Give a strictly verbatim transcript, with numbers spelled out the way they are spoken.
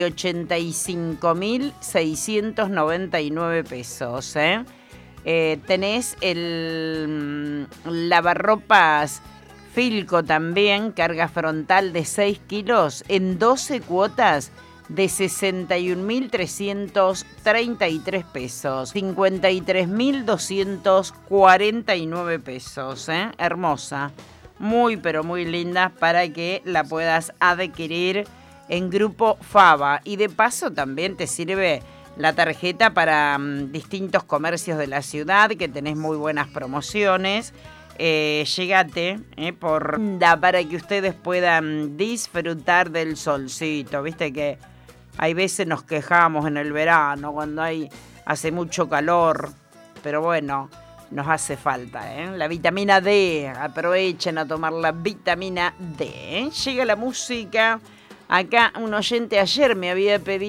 ochenta y cinco mil seiscientos noventa y nueve pesos. ¿eh? Eh, tenés el mm, lavarropas Filco también, carga frontal de seis kilos en doce cuotas de sesenta y un mil trescientos treinta y tres pesos, cincuenta y tres mil doscientos cuarenta y nueve pesos. ¿eh? Hermosa, muy pero muy linda para que la puedas adquirir en Grupo Fava. Y de paso también te sirve la tarjeta para um, distintos comercios de la ciudad, que tenés muy buenas promociones. Eh, llegate eh, por para que ustedes puedan disfrutar del solcito. Viste que hay veces nos quejamos en el verano cuando hay hace mucho calor, pero bueno, nos hace falta, ¿eh? La vitamina D, aprovechen a tomar la vitamina D. ¿eh? Llega la música. Acá un oyente ayer me había pedido